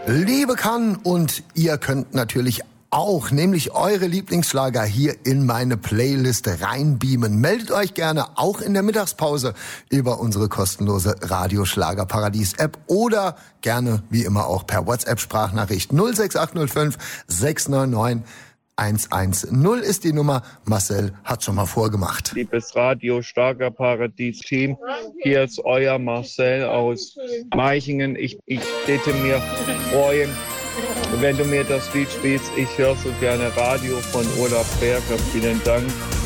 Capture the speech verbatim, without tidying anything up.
Liebe kann und ihr könnt natürlich auch, nämlich eure Lieblingsschlager hier in meine Playlist reinbeamen. Meldet euch gerne auch in der Mittagspause über unsere kostenlose Radio-Schlager-Paradies-App oder gerne, wie immer, auch per WhatsApp-Sprachnachricht null sechs acht null fünf sechs neun neun eins eins null ist die Nummer. Marcel hat schon mal vorgemacht. Liebes Radio-Schlager-Paradies-Team, hier ist euer Marcel aus Meichingen. Ich, ich hätte mir freuen, wenn du mir das Lied spielst. Ich höre so gerne Radio von Olaf Berger. Vielen Dank.